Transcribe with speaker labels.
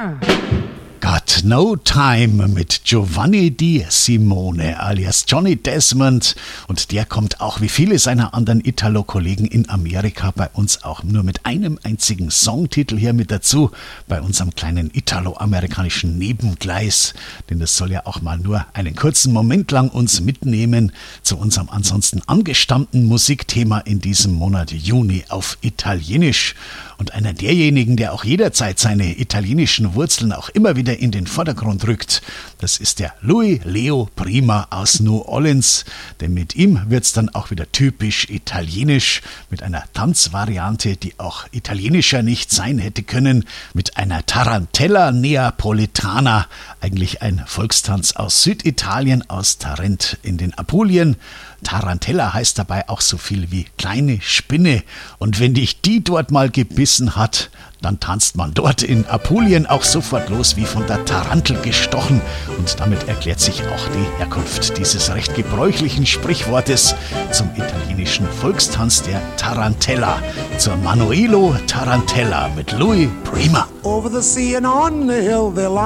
Speaker 1: Got No Time mit Giovanni Di Simone alias Johnny Desmond, und der kommt auch wie viele seiner anderen Italo-Kollegen in Amerika bei uns auch nur mit einem einzigen Songtitel hier mit dazu, bei unserem kleinen italo-amerikanischen Nebengleis, denn das soll ja auch mal nur einen kurzen Moment lang uns mitnehmen zu unserem ansonsten angestammten Musikthema in diesem Monat Juni auf Italienisch. Und einer derjenigen, der auch jederzeit seine italienischen Wurzeln auch immer wieder in den Vordergrund rückt, das ist der Louis Leo Prima aus New Orleans. Denn mit ihm wird's dann auch wieder typisch italienisch, mit einer Tanzvariante, die auch italienischer nicht sein hätte können, mit einer Tarantella Neapolitana, eigentlich ein Volkstanz aus Süditalien, aus Tarent in den Apulien. Tarantella heißt dabei auch so viel wie kleine Spinne. Und wenn dich die dort mal gebissen hat, dann tanzt man dort in Apulien auch sofort los wie von der Tarantel gestochen. Und damit erklärt sich auch die Herkunft dieses recht gebräuchlichen Sprichwortes zum italienischen Volkstanz der Tarantella, zur Manuelo Tarantella mit Louis Prima.
Speaker 2: Over the sea and on the hill they lie.